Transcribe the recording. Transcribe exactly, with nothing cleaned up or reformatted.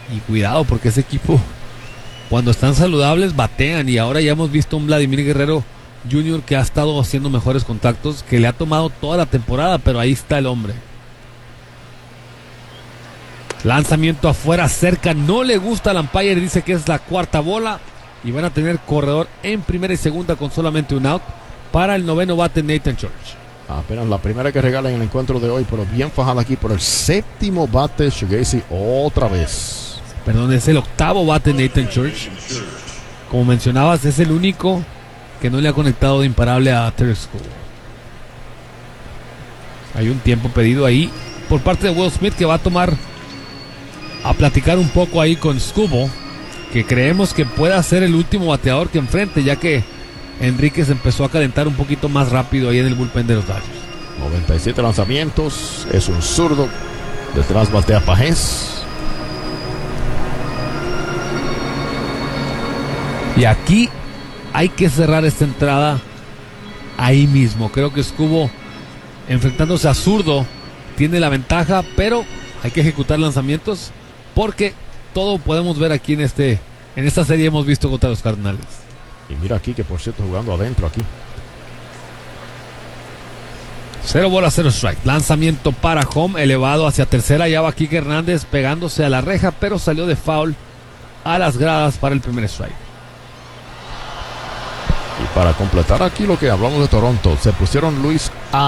Y cuidado, porque ese equipo, cuando están saludables, batean. Y ahora ya hemos visto un Vladimir Guerrero junior que ha estado haciendo mejores contactos, que le ha tomado toda la temporada, pero ahí está el hombre. Lanzamiento afuera, cerca, no le gusta al umpire, dice que es la cuarta bola. Y van a tener corredor en primera y segunda con solamente un out para el noveno bate Nathan Church. Apenas la primera que regala en el encuentro de hoy, pero bien fajada aquí por el séptimo bate Shugacy otra vez. Perdón, es el octavo bate Nathan Church. Como mencionabas, es el único que no le ha conectado de imparable a Terry School. Hay un tiempo pedido ahí por parte de Will Smith, que va a tomar a platicar un poco ahí con Scubo, que creemos que pueda ser el último bateador que enfrente, ya que Enríquez empezó a calentar un poquito más rápido ahí en el bullpen de los Dodgers. noventa y siete lanzamientos, es un zurdo. Detrás batea Pajés. Y aquí hay que cerrar esta entrada ahí mismo. Creo que Scubo, enfrentándose a zurdo, tiene la ventaja, pero hay que ejecutar lanzamientos, porque todo podemos ver aquí en este en esta serie hemos visto contra los Cardenales. Y mira aquí que por cierto jugando adentro aquí. Cero bola, cero strike. Lanzamiento para home, elevado hacia tercera. Ya va Kike Hernández pegándose a la reja, pero salió de foul a las gradas para el primer strike. Y para completar aquí lo que hablamos de Toronto, se pusieron Luis A.